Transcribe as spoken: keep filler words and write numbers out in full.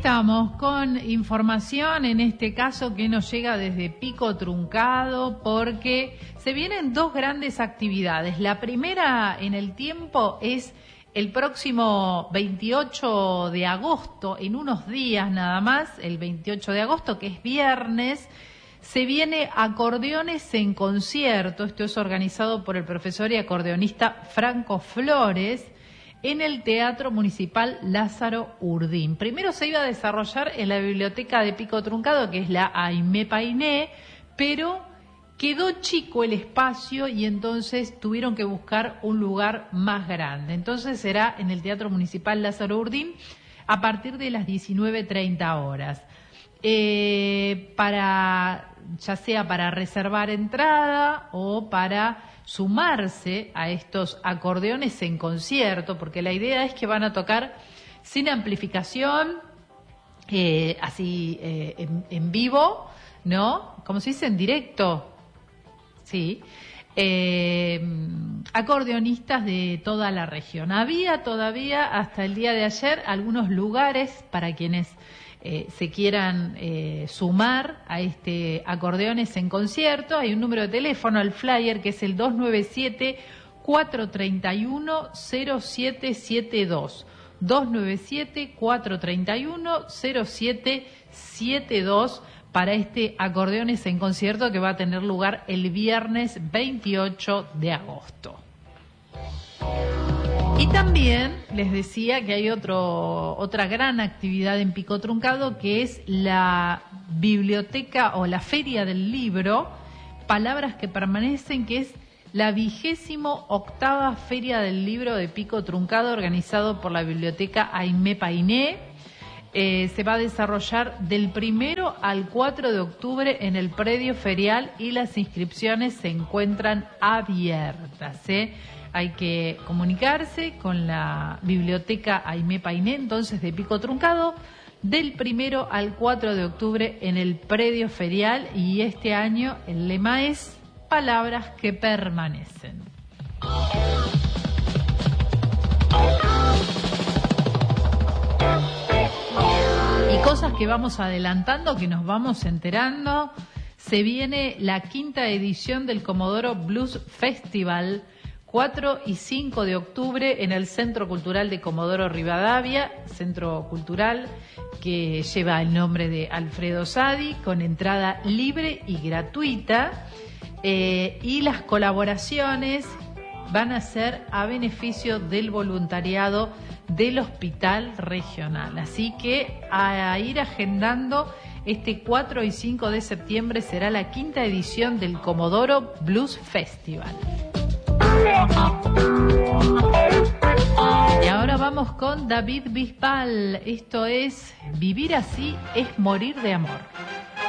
estamos con información, en este caso que nos llega desde Pico Truncado, porque se vienen dos grandes actividades. La primera en el tiempo es el próximo veintiocho de agosto, en unos días nada más, el veintiocho de agosto, que es viernes, se viene Acordeones en Concierto. Esto es organizado por el profesor y acordeonista Franco Flores, en el Teatro Municipal Lázaro Urdín. Primero se iba a desarrollar en la biblioteca de Pico Truncado, que es la Aimé Painé, pero quedó chico el espacio y entonces tuvieron que buscar un lugar más grande. Entonces será en el Teatro Municipal Lázaro Urdín a partir de las diecinueve treinta horas. Eh, para, ya sea para reservar entrada o para sumarse a estos acordeones en concierto, porque la idea es que van a tocar sin amplificación, eh, así eh, en, en vivo, ¿no? ¿Cómo se dice? En directo, sí. Eh, acordeonistas de toda la región. Había todavía hasta el día de ayer algunos lugares para quienes Eh, se quieran eh, sumar a este Acordeones en Concierto. Hay un número de teléfono al flyer que es el dos nueve siete, cuatro tres uno, cero siete siete dos. dos nueve siete, cuatro tres uno, cero siete siete dos para este Acordeones en Concierto que va a tener lugar el viernes veintiocho de agosto. Y también les decía que hay otro, otra gran actividad en Pico Truncado, que es la biblioteca o la Feria del Libro, Palabras que Permanecen, que es la vigésimo octava Feria del Libro de Pico Truncado, organizado por la Biblioteca Aimé Painé. Eh, se va a desarrollar del primero al cuatro de octubre en el predio ferial y las inscripciones se encuentran abiertas, ¿eh? Hay que comunicarse con la Biblioteca Aimé Painé, entonces, de Pico Truncado, del primero al cuatro de octubre en el predio ferial, y este año el lema es Palabras que Permanecen. Y cosas que vamos adelantando, que nos vamos enterando. Se viene la quinta edición del Comodoro Blues Festival, cuatro y cinco de octubre en el Centro Cultural de Comodoro Rivadavia, centro cultural que lleva el nombre de Alfredo Sadi, con entrada libre y gratuita, eh, y las colaboraciones van a ser a beneficio del voluntariado del Hospital Regional. Así que a ir agendando, este cuatro y cinco de septiembre será la quinta edición del Comodoro Blues Festival. Y ahora vamos con David Bisbal. Esto es Vivir así es morir de amor.